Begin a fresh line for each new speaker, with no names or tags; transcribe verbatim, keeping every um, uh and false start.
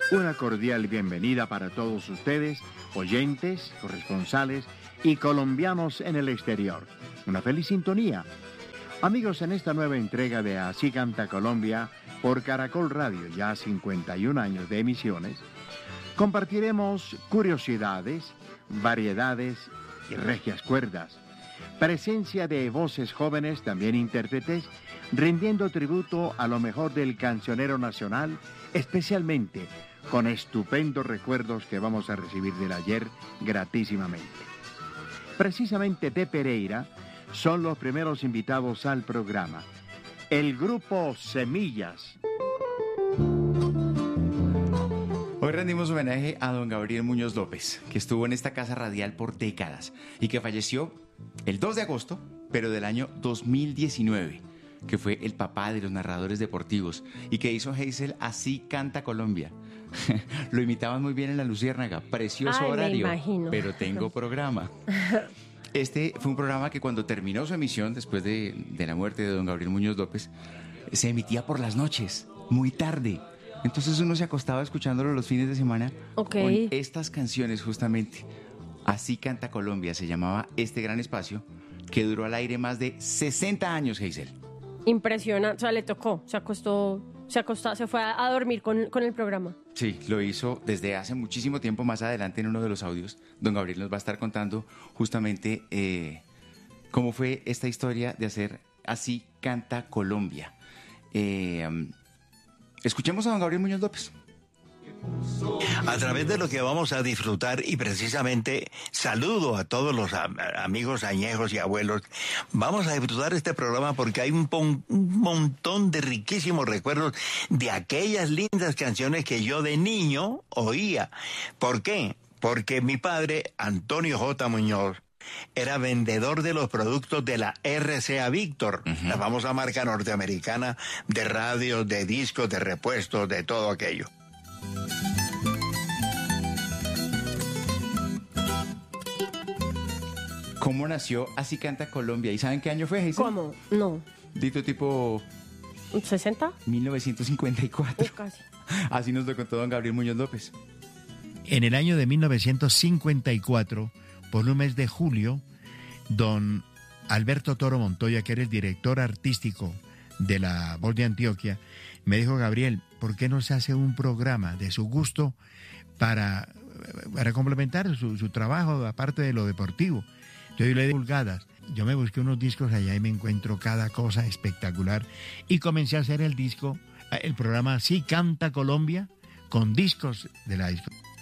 Una cordial bienvenida para todos ustedes, oyentes, corresponsales y colombianos en el exterior. Una feliz sintonía. Amigos, en esta nueva entrega de Así Canta Colombia por Caracol Radio, ya cincuenta y un años de emisiones, compartiremos curiosidades, variedades y regias cuerdas. Presencia de voces jóvenes, también intérpretes, rindiendo tributo a lo mejor del cancionero nacional, especialmente con estupendos recuerdos que vamos a recibir del ayer gratísimamente. Precisamente de Pereira son los primeros invitados al programa, el grupo Semillas.
Hoy rendimos homenaje a don Gabriel Muñoz López, que estuvo en esta casa radial por décadas y que falleció el dos de agosto, pero del año dos mil diecinueve, que fue el papá de los narradores deportivos y que hizo Hazel Así Canta Colombia. Lo imitaban muy bien en La Luciérnaga, precioso
Ay,
horario,
me imagino.
pero tengo programa. Este fue un programa que cuando terminó su emisión, después de, de la muerte de don Gabriel Muñoz López, se emitía por las noches, muy tarde. Entonces uno se acostaba escuchándolo los fines de semana
Okay.
con estas canciones justamente. Así Canta Colombia se llamaba este gran espacio que duró al aire más de sesenta años, Hazel.
Impresionante, o sea, le tocó, se acostó, se acostó, se fue a, a dormir con, con el programa.
Sí, lo hizo desde hace muchísimo tiempo. Más adelante en uno de los audios, don Gabriel nos va a estar contando justamente eh, cómo fue esta historia de hacer Así Canta Colombia. Eh, um, escuchemos a don Gabriel Muñoz López.
A través de lo que vamos a disfrutar, y precisamente saludo a todos los a, a, amigos añejos y abuelos, vamos a disfrutar este programa porque hay un, pon, un montón de riquísimos recuerdos de aquellas lindas canciones que yo de niño oía. ¿Por qué? Porque mi padre, Antonio J. Muñoz, era vendedor de los productos de la R C A Víctor, uh-huh. la famosa marca norteamericana de radios, de discos, de repuestos, de todo aquello.
¿Cómo nació Así Canta Colombia? ¿Y saben qué año fue, Hazel?
¿Cómo? No.
Dito tipo...
¿sesenta?
mil novecientos cincuenta y cuatro.
Uh, casi.
Así nos lo contó don Gabriel Muñoz López.
En el año de mil novecientos cincuenta y cuatro, por un mes de julio, don Alberto Toro Montoya, que era el director artístico de La Voz de Antioquia, me dijo: Gabriel, ¿por qué no se hace un programa de su gusto para, para complementar su, su trabajo, aparte de lo deportivo? Entonces yo le di pulgadas. Yo me busqué unos discos allá y me encuentro cada cosa espectacular. Y comencé a hacer el disco, el programa Así Canta Colombia, con discos de la disco.